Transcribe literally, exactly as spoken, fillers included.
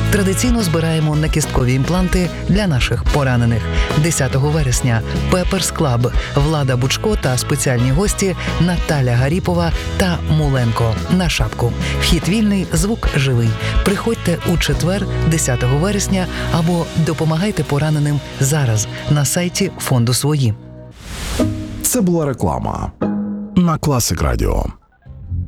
Традиційно збираємо накісткові імпланти для наших поранених. десятого вересня Пеперс Клаб, Влада Бучко та спеціальні гості Наталя Гаріпова та Муленко на шапку. Вхід вільний, звук живий. Приходьте у четвер, десятого вересня, або допомагайте пораненим зараз на сайті фонду «Свої». Це була реклама на Класик Радіо.